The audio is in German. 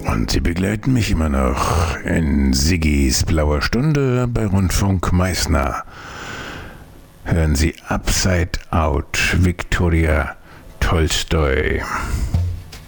Und Sie begleiten mich immer noch in Siggis blauer Stunde bei Rundfunk Meißner. Hören Sie Upside Out, Viktoria Tolstoi.